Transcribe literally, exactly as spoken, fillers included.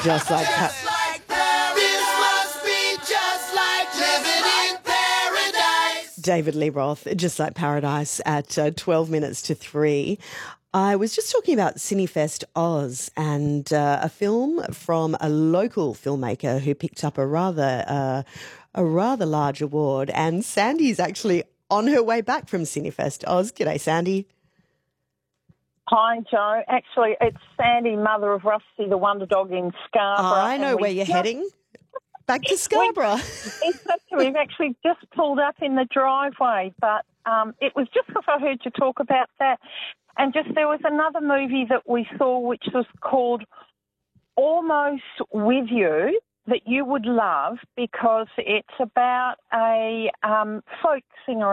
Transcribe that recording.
Just like pa- Just like that. This must be just like living in paradise. David Lee Roth, Just Like Paradise at uh, twelve minutes to three. I was just talking about Cinefest Oz and uh, a film from a local filmmaker who picked up a rather uh, a rather large award. And Sandy's actually on her way back from Cinefest Oz. G'day, Sandy. Hi, Joe. Actually, it's Sandy, mother of Rusty, the wonder dog in Scarborough. I know and we where you're just- heading. Back to Scarborough. Exactly. We've actually just pulled up in the driveway, but um, it was just because I heard you talk about that. And just there was another movie that we saw which was called Almost With You that you would love because it's about a um, folk singer